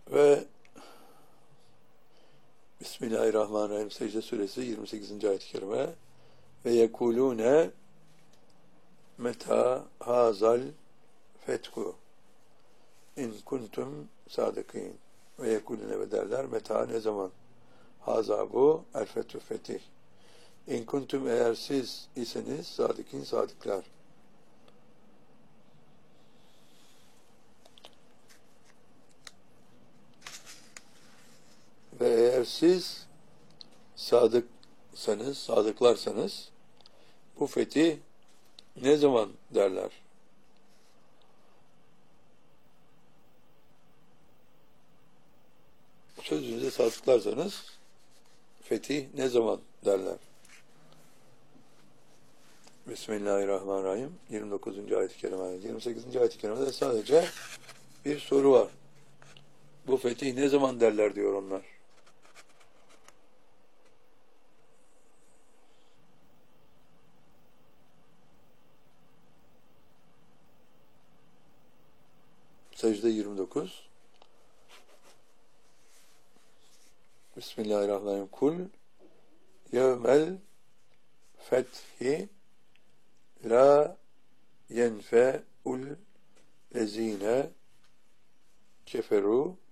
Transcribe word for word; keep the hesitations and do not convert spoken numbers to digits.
Ve Bismillahirrahmanirrahim. Secde suresi yirmi sekizinci ayet-i kerime. Ve yekulune meta hazal fethu in kuntum sadıkîn. Ve yekulune ve derler meta ne zaman? Haza bu el fethu fetih. İn kuntum eğer siz iseniz sadıkîn sadıklar. Ve eğer siz sadıksanız, sadıklarsanız bu fetih ne zaman derler? Sözünüze sadıklarsanız fetih ne zaman derler? Bismillahirrahmanirrahim. yirmi dokuzuncu ayet-i kerime. yirmi sekizinci ayet-i kerimede sadece bir soru var. Bu fetih ne zaman derler diyor onlar. Secde yirmi dokuz. Bismillahirrahmanirrahim. Kul yevmel fethi la yenfe'ul lezine keferu